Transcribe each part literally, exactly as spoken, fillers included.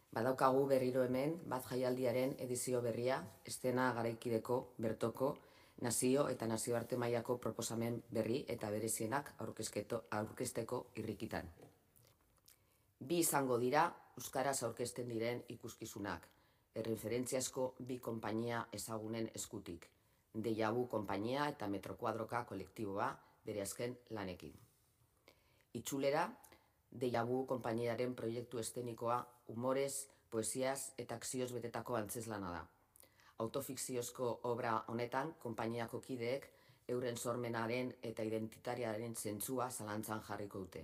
Badaukagu berriro hemen bat jaialdiaren edizio berria, estena garaikideko, bertoko, nazio eta nazioarte mailako proposamen berri eta berezienak aurkezteko irrikitan. Bi izango dira euskaraz aurkezten diren ikuskizunak, erreferentziazko bi konpainia ezagunen eskutik, Deja Vu konpainia eta Metro Kuadroka kolektiboa bere azken lanekin. Itxulera, Deja Vu konpainiaren proiektu eszenikoa humorez, poesiaz eta akzioz betetako antzeslana da. Autofikziozko obra honetan, konpainiako kideek euren sormenaren eta identitariaren zentzua zalantzan jarriko dute.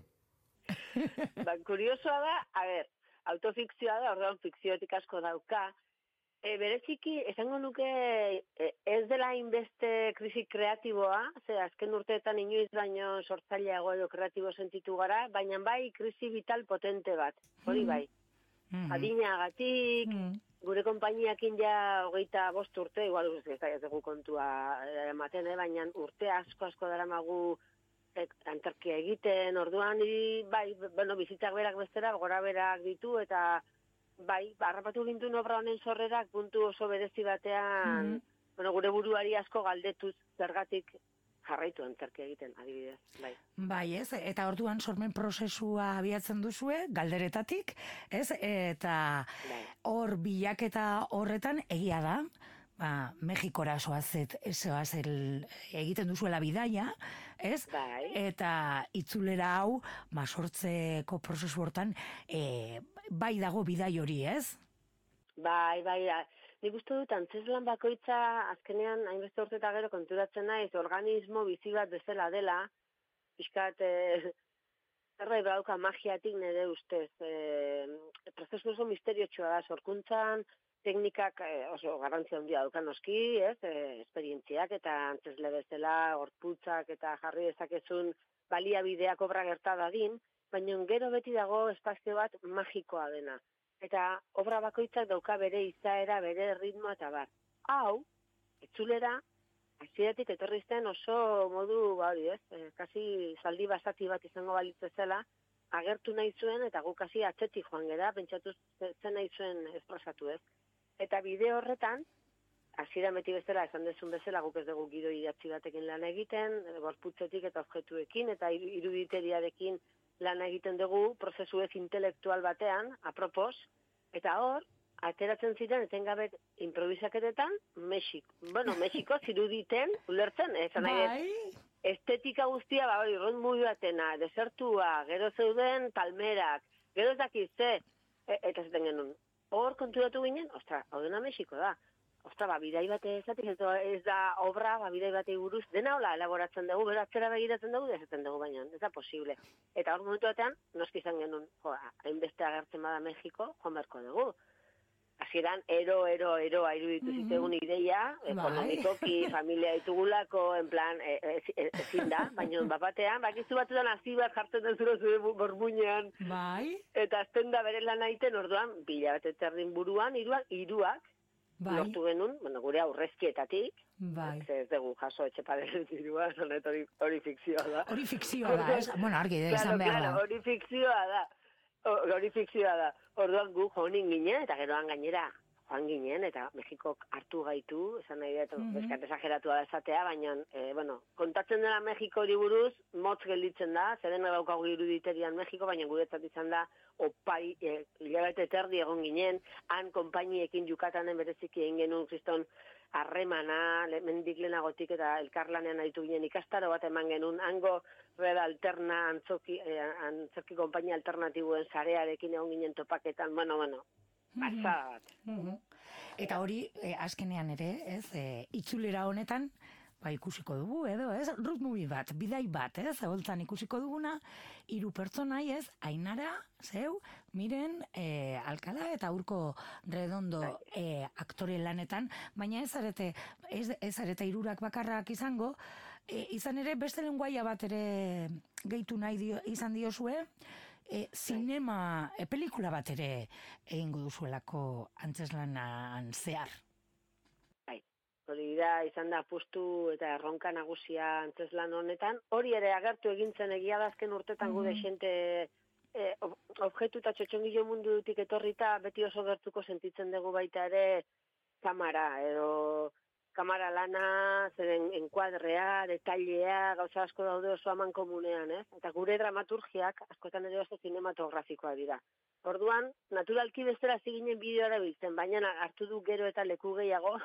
Ba, kuriosoa da, a ber, autofikzioa da, orduan fikzioetik asko dauka, e, bereziki, esango nuke, e, ez dela inbeste krisi kreatiboa, ze azken urteetan inoiz baino sortzaileago edo kreatibo sentitu gara, baina bai krisi vital potente bat, hori bai. Mm-hmm. Adinagatik, mm-hmm. gure konpainiakin ja hogeita bost urte, igual ez da ez dugu kontua ematen, eh, baina urte asko asko daramagu antzerkia egiten, orduan, bai, bueno, bizitzak berak bestera, gora berak ditu, eta bai, harrapatu gintuen obra honen sorrerak puntu oso berezi batean, mm-hmm. bueno, gure buruari asko galdetuz zergatik jarraitu antzerkia egiten, adibidez, bai. Bai, ez, eta orduan sormen prozesua abiatzen duzue, galderetatik, ez, eta hor bilaketa horretan egia da, ba, Mexikora soazet, soazel egiten duzuela bidaia, ez? Bai. Eta itzulera hau, ba, sortzeko prozesu hortan, e, bai dago bidai hori, ez? Bai, bai, nik uste dut antzeslan bakoitza azkenean hainbeste urteta gero konturatzen naiz organismo bizi bat bezala dela, pixkat, e, zerbait badauka magiatik nire ustez, e, prozesu oso misteriotxoa da, sorkuntzan, teknikak oso garrantzia handia daukan noski, ez, e, esperientziak eta antzesle bezala, gorputzak eta jarri dezakezun baliabideak obra gerta dadin, baina gero beti dago espazio bat magikoa dena. Eta obra bakoitzak dauka bere izaera, bere ritmoa eta bar. Hau, itzulera, hasieratik etorrizten oso modu, bari ez, e, kasi zaldi basati bat izango balitzezela, agertu nahi zuen eta guk kasi atzetik joan gera, pentsatu zen nahi zuen esprosatu ez. Eta bideo horretan, hasiera beti bezala, esan dezun bezala, guk ez dugu gidoi idatzi batekin lan egiten, gorputzetik eta objektuekin, eta iruditeriarekin lan egiten dugu, prozesu ez intelektual batean, apropos, eta hor, ateratzen ziren, etengabe improvisaketetan, Mexiko. Bueno, Mexiko ziruditen, ulertzen, esan nahi, estetika guztia, ba, hori, ron muy batena, desertua, gero zeuden palmerak, gero ez dakiz, ze, e, eta zaten genuen, hor konturatu ginen, ostra, hau dena Mexiko da. Ostra, ba, bidai bate ezatik, ez da obra, ba, bidai bate buruz, dena hola elaboratzen dugu, beratzera begiratzen dugu, dezaten dugu baina, ez da posible. Eta hor momentu batean, noski izan genuen, jo, hainbeste agertzen bada Mexiko, joan beharko dugu. Hasieran, ero, ero, ero, iruditu mm-hmm. zitegun ideia, ekonomikoki, familia ditugulako, en plan, ezin da, baina bapatean, bakizu batzutan hasi bat jartzen den zure zure borbuinean. Bai. Eta azten da bere lan egiten, orduan, bila bat eterdin buruan, iruak, iruak, bai. Lortu genuen, bueno, gure aurrezkietatik, bai. Ez dugu jaso etxeparen zirua, sonet hori, hori fikzioa da. Hori fikzioa da, ez? Bueno, argi da, izan behar da. Hori fikzioa da. Hori fikzioa da. Orduan gu joanin ginen, eta geroan gainera joan ginen, eta Mexikok hartu gaitu, esan nahi dut, mm-hmm. bezkat esageratua da esatea, baina, e, bueno, kontatzen dela Mexiko hori buruz, motz gelditzen da, zeren daukagu iruditerian Mexiko, baina guretzat izan da, opai, e, hilabete terdi egon ginen, han konpainiekin Yukatanen bereziki egin genuen kriston harremana, mendik lehenagotik eta elkarlanean aritu ginen ikastaro bat eman genuen, hango red alterna, antzoki, eh, antzerki konpainia alternatibuen sarearekin egon ginen topaketan, bueno, bueno, pasada bat. Mm-hmm. Eta hori, eh, azkenean ere, ez, eh, itzulera honetan, ba, ikusiko dugu, edo, ez? Road movie bat, bidai bat, ez? Holtzan ikusiko duguna, hiru pertsonai, ez? Ainara, zeu, Miren, e, Alkala eta Urko Redondo e, aktore lanetan, baina ez arete, ez, ez arete hirurak bakarrak izango, e, izan ere beste lenguaia bat ere gehitu nahi dio, izan diozue, e, zinema, e, pelikula bat ere egingo duzuelako antzeslanan zehar. Hori da, izan da apustu eta erronka nagusia antzeslan honetan. Hori ere agertu egintzen egia da azken urtetan mm-hmm. gude xente e, objektu eta txotxongilo mundutik etorrita beti oso gertuko sentitzen dugu baita ere kamera, edo kamera lana, zeren enkuadrea, detailea, gauza asko daude oso aman komunean, ez? Eta gure dramaturgiak askotan ere oso zinematografikoa dira. Orduan, naturalki bestera ziginen bideoa biltzen, baina hartu du gero eta leku gehiago,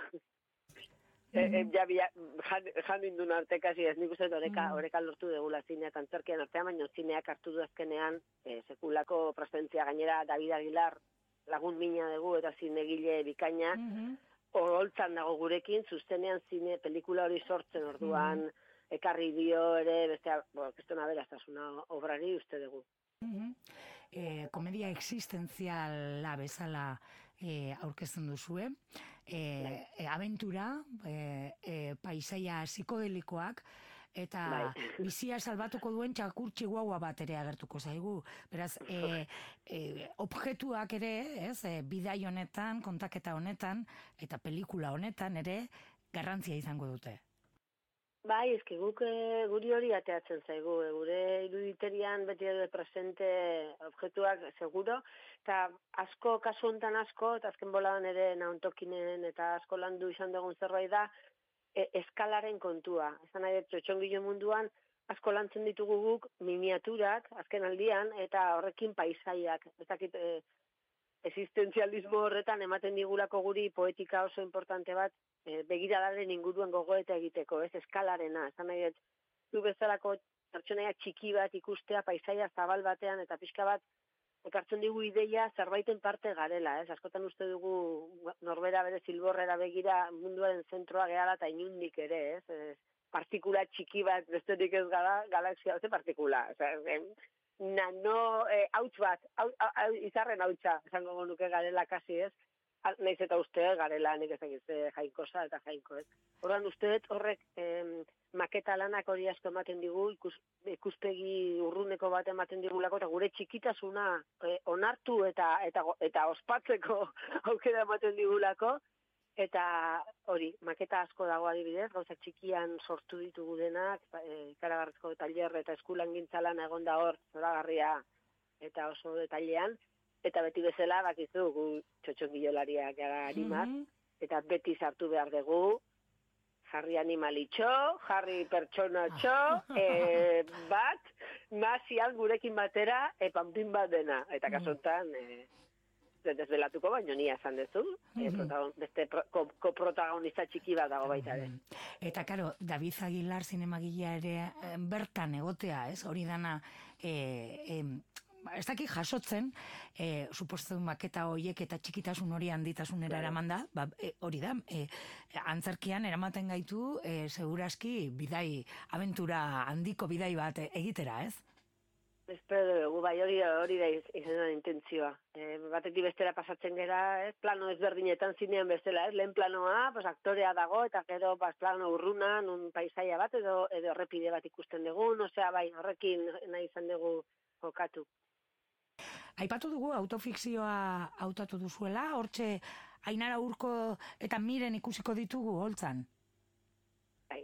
E, e, ja, ja, jan, jan indun artekasi ez, nik uste oreka, mm. oreka lortu degula zinea eta antzerkian artean, baina zineak hartu du azkenean e, sekulako presentzia gainera David Aguilar lagun mina dugu eta zinegile bikaina, mm-hmm. Oholtzan dago gurekin, zuzenean zine pelikula hori sortzen orduan, mm-hmm. ekarri dio ere, bestea, bo, kestona beraztasuna obrari uste dugu. Mm-hmm. E, komedia existenziala bezala e, aurkezten duzue, e, e, abentura, e, e, paisaia psikodelikoak, eta bai. Bizia salbatuko duen txakur txihuahua bat ere agertuko zaigu. Beraz, e, e, objektuak ere, ez, e, bidai honetan, kontaketa honetan, eta pelikula honetan ere, garrantzia izango dute. Bai, ezki guk e, guri hori ateatzen zaigu, e, gure iruditerian beti edo presente objektuak seguro, eta asko, kasu honetan asko, eta azken boladan ere nauntokinen eta asko landu izan dugun zerbait da, e, eskalaren kontua. Ezan nahi, txotxongilo munduan asko lantzen ditugu guk miniaturak, azken aldian, eta horrekin paisaiak. Ezakit, e, existenzialismo horretan ematen digulako guri poetika oso importante bat, e, begiradaren inguruan gogoeta egiteko, ez eskalarena. Ezan nahi, zu bezalako pertsonaia txiki bat ikustea, paisaia zabal batean, eta pixka bat, ekartzen digu ideia zerbaiten parte garela, ez? Askotan uste dugu norbera bere zilborrera begira munduaren zentroa gehala eta inundik ere, ez? ez partikula txiki bat besterik ez gara, galaxia, ez partikula, ez? Nano, eh, hauts bat, hau, hau, izarren hautsa, esango nuke garela kasi, ez? Naiz eta uste garela nik ezagiz jainkosa eta jainko, ez? Horren uste horrek em, maketa lanak hori asko ematen digu, ikus, ikuspegi urruneko bat ematen digulako, eta gure txikitasuna eh, onartu eta, eta, eta ospatzeko aukera ematen digulako, eta hori, maketa asko dago adibidez, gauza txikian sortu ditugu denak, e, ikaragarrizko tailer eta eskulan gintzalan egon da hor, zoragarria eta oso detailean, eta beti bezala, bakizu, gu txotxongilolariak gara animat, mm-hmm. eta beti sartu behar dugu, jarri animalitxo, jarri pertsonatxo, e, bat, mazian gurekin batera, epanpin bat dena, eta kasontan, e, desbelatuko baino nia esan dezu, mm-hmm. beste koprotagonista ko txiki bat dago baita ere. Eta, karo, David Aguilar zinemagilea ere bertan egotea, ez? Hori dana, e, e, ez dakit jasotzen, e, suposatzen maketa horiek eta txikitasun hori handitasunera yeah. eraman da, ba, e, hori da, e, antzerkian eramaten gaitu, e, seguraski bidai, abentura handiko bidai bat egitera, ez? Espero dugu, bai, hori, hori da izan da intentzioa. E, batetik bestera pasatzen gera, ez, plano ezberdinetan zinean bestela, ez, lehen planoa, pues, aktorea dago, eta gero, pues, plano urruna, nun paisaia bat, edo, edo errepide bat ikusten dugu, osea, bai, horrekin nahi izan dugu jokatu. Aipatu dugu autofikzioa hautatu duzuela, hortxe Ainara Urko eta Miren ikusiko ditugu holtzan. Bai.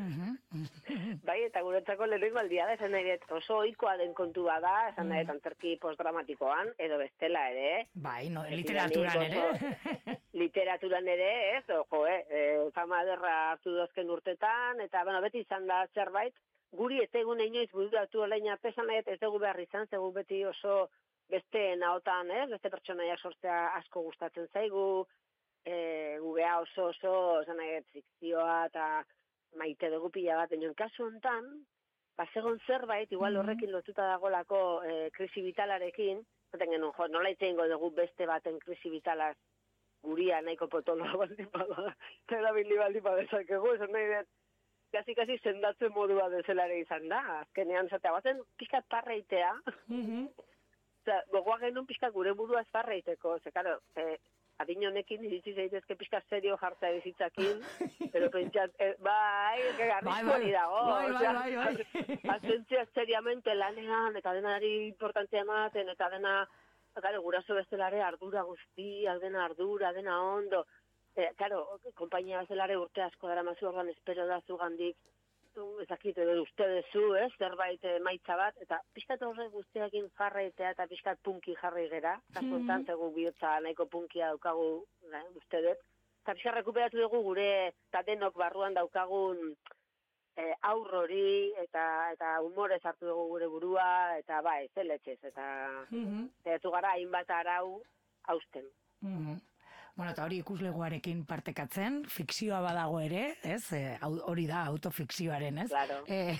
Bai, eta guretzako lehenengo aldia da, esan nahi dut, oso ohikoa den kontua da, esan nahi dut antzerki postdramatikoan, edo bestela ere. Bai, no, literaturan ere. Literaturan ere, ez, ojo, eh, fama derra hartu dozken urtetan, eta, bueno, beti izan da zerbait, guri ez egun inoiz bururatu olein arte, esan nahi dut, ez dugu behar izan, zegu beti oso beste naotan, ez, beste pertsonaiak sortzea asko gustatzen zaigu, eh, gubea oso oso, esan nahi dut, fikzioa, eta maite dugu pila bat, enion kasu hontan, bazegon zerbait, igual horrekin lotuta dagolako e, krisi vitalarekin, zaten genuen, jo, nola itzengo dugu beste baten krisi vitalaz guria nahiko potoloa baldin bada, zera bili baldin badezakegu, esan nahi dut, kasi-kasi sendatzen modua dezelare izan da, azkenean, zatea, bazen pixkat parreitea, mm-hmm. gogoa genuen pixkat gure burua ez parreiteko, ze, karo, e, adin honekin iritsi zaitezke pixka serio jartzea bizitzakin, pero pentsat, eh, bai, garrizko hori dago. Bai, bai, bai, bai. Azentzia seriamente lanean, eta denari importantzia ematen, eta dena, claro, guraso bezalare ardura guzti, dena ardura, dena ondo. Eh, claro, kompainia bezalare urte asko dara mazu ordan espero da zugandik, ez dakit, edo uste dezu, ez, zerbait emaitza bat, eta pixkat horrek guztiakin jarraitea eta pixkat punki jarri gera, kasu honetan, zegu bihotza nahiko punkia daukagu, eh, uste dut, eta pixkat rekuperatu dugu gure, eta denok barruan daukagun eh, aur hori, eta, eta humorez hartu dugu gure burua, eta bai, zeletxez, eta Mhm. zeratu gara hainbat arau hausten. Mhm. Bueno, eta hori ikusleguarekin partekatzen, fikzioa badago ere, ez? E, hau- hori da autofikzioaren, ez? Claro. E,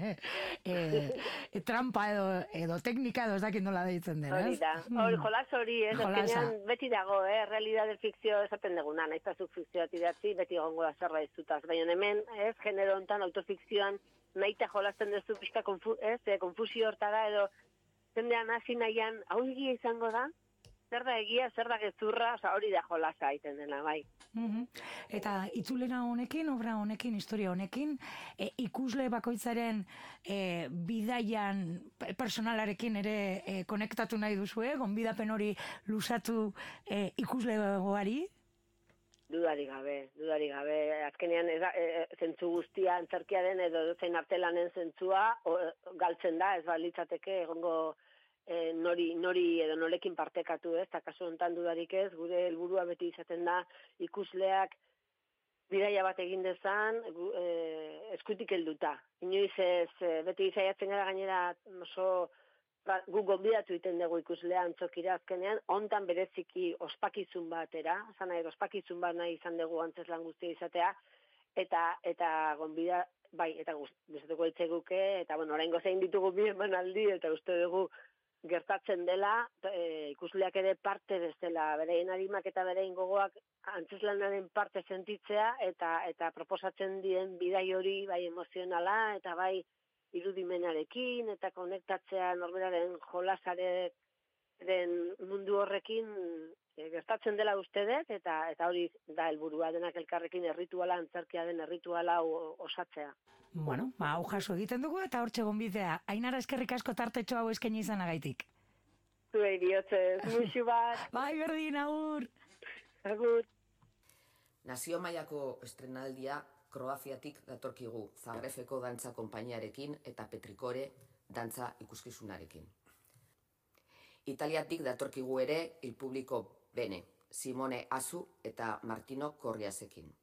e, trampa edo, edo teknika edo ez dakit nola deitzen den, Hori ez? da, hori, jolas hori, ez, Jolasa. azkenean beti dago, eh, realidade fikzio esaten deguna, nahiz eta zuk fikzioa idatzi, beti egongo da zerbait zutaz, baina hemen, ez, genero hontan autofikzioan, nahi eta jolasten duzu pixka konfu, ez, eh, konfusio hortara, edo, zendean hasi nahian, hau egia izango da, zer da egia, zer da gezurra, oza, hori da jolasa egiten dena, bai. Mhm. Eta itzulera honekin, obra honekin, historia honekin, e, ikusle bakoitzaren e, bidaian pe- personalarekin ere e, konektatu nahi duzue, gonbidapen hori luzatu e, ikuslegoari? Dudari gabe, dudari gabe, azkenean ez, da- e, e, zentzu guztia antzerkia den edo zein artelanen zentzua o, galtzen da, ez balitzateke egongo e, nori, nori edo norekin partekatu, ez, eta kasu honetan dudarik ez, gure helburua beti izaten da ikusleak bidaia bat egin dezan, gu, e, eskutik helduta. Inoiz ez, e, beti saiatzen gara gainera oso ba, gu gonbidatu egiten dugu ikuslea antzokira azkenean, hontan bereziki ospakizun batera, esan nahi, ospakizun bat nahi izan dugu antzeslan guztia izatea, eta eta gonbida, bai, eta gustatuko itzeguke, eta bueno, oraingo zein ditugu bi emanaldi, eta uste dugu gertatzen dela, e, ikusleak ere parte bezala, berein arimak eta berein gogoak antzeslanaren parte sentitzea, eta eta proposatzen dien bidai hori bai emozionala, eta bai irudimenarekin, eta konektatzea norberaren jolasaren mundu horrekin e, gertatzen dela uste dut, eta, eta hori da helburua denak elkarrekin errituala, antzerkia den errituala o, osatzea. Bueno, ba, hau jaso egiten dugu eta hortxe gonbidea. Ainara, eskerrik asko tartetxo hau eskaini izanagaitik. Zuei bihotzez, muixu bat, Bai, berdin, agur! agur. Nazio mailako estrenaldia Kroaziatik datorkigu Zagrebeko dantza konpainiarekin eta Petrikore dantza ikuskizunarekin. Italiatik datorkigu ere Il Pubblico Bene, Simone Asu eta Martino Corriasekin.